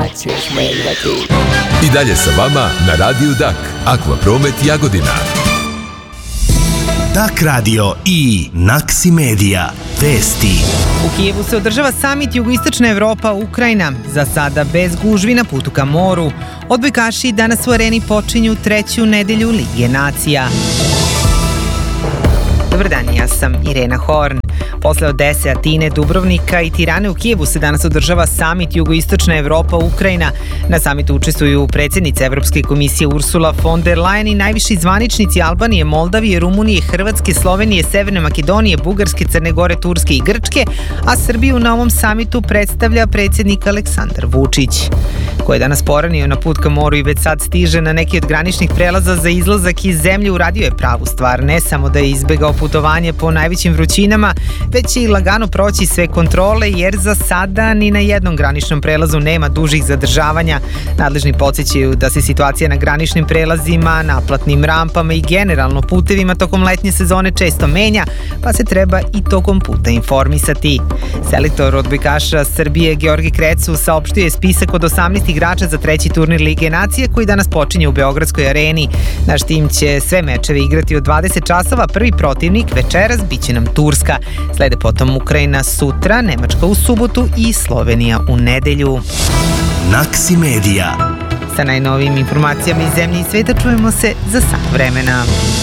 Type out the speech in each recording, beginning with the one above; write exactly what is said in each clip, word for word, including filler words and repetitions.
ćeš peglati. I dalje sa vama na Radiju Dak. Akvapromet Jagodina. Dak radio i Naksi Medija. Vesti. U Kijevu se održava samit Jugoistočna Evropa Ukrajina, za sada bez gužvi na putu ka moru. Odbojkaši danas u areni počinju treću nedelju Lige nacija. Dobar dan, ja sam Irena Horn. Posle Odese, Atine, Dubrovnika i Tirane u Kijevu se danas održava samit Jugoistočna Evropa Ukrajina. Na samitu učestvuju predsjednica Evropske komisije Ursula von der Leyen i najviši zvaničnici Albanije, Moldavije, Rumunije, Hrvatske, Slovenije, Severne Makedonije, Bugarske, Crne Gore, Turske i Grčke, a Srbiju na ovom samitu predstavlja predsjednik Aleksandar Vučić, koji je danas poranio na put ka moru i već sad stiže na neki od graničnih prelaza za izlazak iz zemlje. Uradio je pravu stvar, ne samo da je izbegao putovanje po najvećim vrućinama, već će i lagano proći sve kontrole, jer za sada ni na jednom graničnom prelazu nema dužih zadržavanja. Nadležni podsjećaju da se situacija na graničnim prelazima, naplatnim rampama i generalno putevima tokom letnje sezone često menja, pa se treba i tokom puta informisati. Selektor odbojkaša Srbije Georgi Krecu saopštio je spisak od osamnaest igrača za treći turnir Lige nacije koji danas počinje u Beogradskoj areni. Naš tim će sve mečeve igrati od dvadeset časova, prvi protivnik večeras biće nam Turska. Slede potom Ukrajina sutra, Nemačka u subotu i Slovenija u nedelju. Naksi Medija. Sa najnovijim informacijama iz zemlje i sveta čujemo se za sat vremena.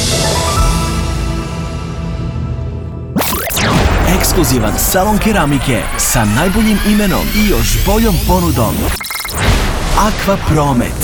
Ekskluzivan salon keramike sa najboljim imenom i još boljom ponudom. Akvapromet.